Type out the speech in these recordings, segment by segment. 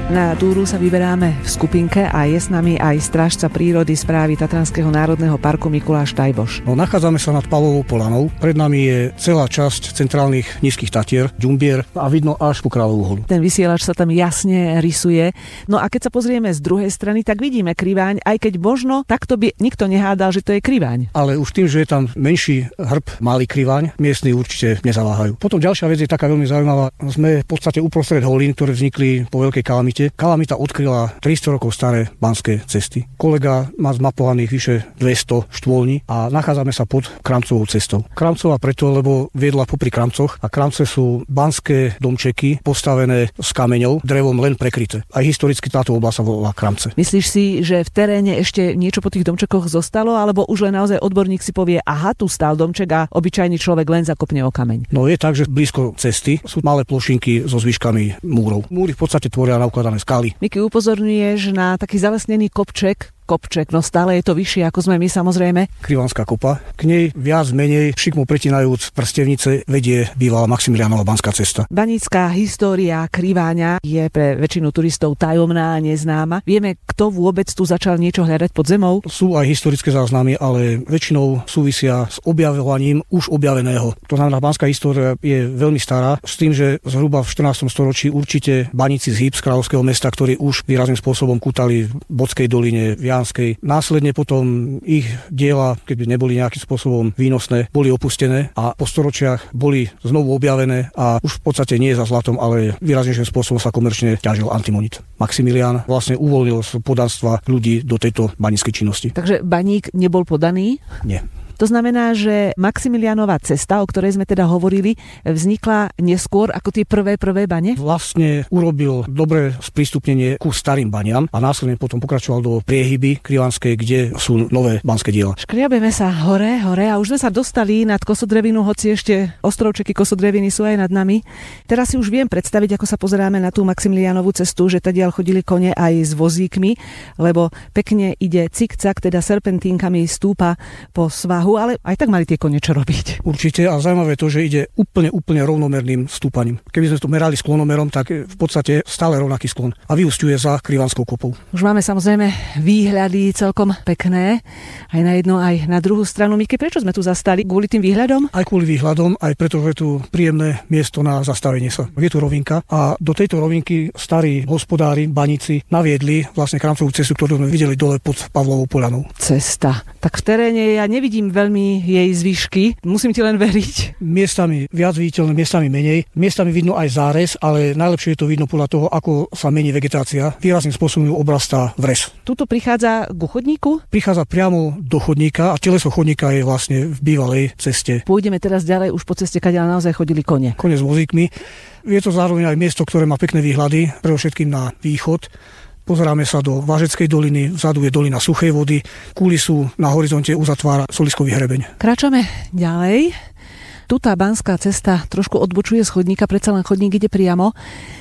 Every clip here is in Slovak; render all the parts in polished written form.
Na túru sa vyberáme v skupinke a je s nami aj strážca prírody správy Tatranského národného parku Mikuláš Tajboš. Nachádzame sa nad Pavlovou polanou. Pred nami je celá časť centrálnych nízkych Tatier, Ďumbier a vidno až po Kráľovú holu. Ten vysielač sa tam jasne rysuje. No a keď sa pozrieme z druhej strany, tak vidíme Kriváň, aj keď možno takto by nikto nehádal, že to je Kriváň. Ale už tým, že je tam menší hrb, malý Kriváň, miestni určite nezaváhajú. Potom ďalšia vec je taká veľmi zaujímavá. Sme v podstate uprostred holín, ktoré vznikli po veľkej kalamite. Kalamita odkryla 300 rokov staré banské cesty. Kolega má zmapovaných vyše 200 štôlní a nachádzame sa pod Kramcovou cestou. Kramcová preto, lebo viedla popri Kramcoch a Kramce sú banské domčeky postavené z kameňov, drevom len prekryté. Aj historicky táto oblasť sa volá Kramce. Myslíš si, že v teréne ešte niečo po tých domčekoch zostalo, alebo už len naozaj odborník si povie, aha, tu stál domček a obyčajný človek len zakopne o kameň? No je tak, že blízko cesty sú malé plošinky so zvyškami múrov. Múry v podstate tvoria naukladané skaly. Miky, upozorňuješ na taký zalesnený kopček, no stále je to vyššie, ako sme my samozrejme. Krivánska kopa. K nej viac menej šikmo pretinajúc prstevnice vedie bývalá Maximiliánova banská cesta. Banícka história Kriváňa je pre väčšinu turistov tajomná a neznáma. Vieme, kto vôbec tu začal niečo hľadať pod zemou? Sú aj historické záznamy, ale väčšinou súvisia s objavovaním už objaveného. To znamená, banská história je veľmi stará, s tým, že zhruba v 14. storočí určite baníci z Híb, z kráľovského mesta, ktorí už výrazným spôsobom kútali v Bodskej doline, Následne potom ich diela, keby neboli nejakým spôsobom výnosné, boli opustené a po storočiach boli znovu objavené a už v podstate nie za zlatom, ale výraznejším spôsobom sa komerčne ťažil antimonit. Maximilián vlastne uvoľnil z podanstva ľudí do tejto baníckej činnosti. Takže baník nebol podaný? Nie. To znamená, že Maximiliánova cesta, o ktorej sme teda hovorili, vznikla neskôr ako tie prvé bane? Vlastne urobil dobré sprístupnenie ku starým baniam a následne potom pokračoval do priehyby krivánskej, kde sú nové banské diela. Škriabeme sa hore a už sme sa dostali nad Kosodrevinu, hoci ešte ostrovčeky Kosodreviny sú aj nad nami. Teraz si už viem predstaviť, ako sa pozeráme na tú Maximiliánovú cestu, že tadiaľ chodili kone aj s vozíkmi, lebo pekne ide cikcak, teda serpentínkami stúpa po svahu, ale aj tak mali tie kone čo robiť. Určite a zaujímavé to, že ide úplne rovnomerným stúpaním. Keby sme to merali sklonomerom, tak v podstate stále rovnaký sklon a vyúsťuje za Krivánskou kopou. Už máme samozrejme výhľady celkom pekné, aj na jednu, aj na druhú stranu. Miky, prečo sme tu zastali? Kvôli tým výhľadom? Aj kvôli výhľadom, aj preto, že je tu príjemné miesto na zastavenie sa. Je tu rovinka a do tejto rovinky starí hospodári, baníci naviedli vlastne Kramcovú cestu, ktorú sme videli dole pod Pavlovou polanou. Cesta. Tak v teréne ja nevidím veľmi jej zvyšky. Musím ti len veriť. Miestami viac viditeľné, miestami menej. Miestami vidno aj zárez, ale najlepšie je to vidno podľa toho, ako sa mení vegetácia. Výrazným spôsobom obrastá vres. Tuto prichádza ku chodníku? Prichádza priamo do chodníka a teleso chodníka je vlastne v bývalej ceste. Pôjdeme teraz ďalej už po ceste, kadiaľ naozaj chodili kone. Kone s vozíkmi. Je to zároveň aj miesto, ktoré má pekné výhľady, predovšetkým na východ. Pozeráme sa do Vážeckej doliny, vzadu je dolina Suchej vody, kulisu na horizonte uzatvára Soliskový hrebeň. Kráčame ďalej. Tu tá banská cesta trošku odbočuje z chodníka, predsa len chodník ide priamo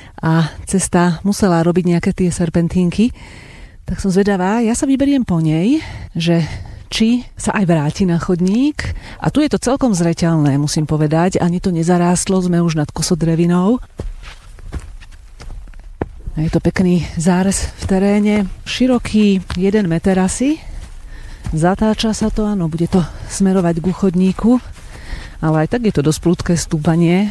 a cesta musela robiť nejaké tie serpentínky. Tak som zvedavá, ja sa vyberiem po nej, že či sa aj vráti na chodník. A tu je to celkom zreteľné, musím povedať, ani to nezarástlo, sme už nad Kosodrevinou. Je to pekný zárez v teréne, široký 1 meter asi. Zatáča sa to, áno, bude to smerovať ku chodníku, ale aj tak je to dosť prudké stúpanie.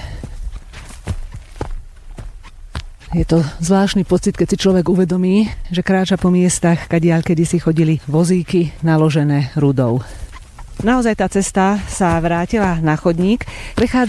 Je to zvláštny pocit, keď si človek uvedomí, že kráča po miestach, kadiaľ kedysi chodili vozíky naložené rudou. Naozaj tá cesta sa vrátila na chodník.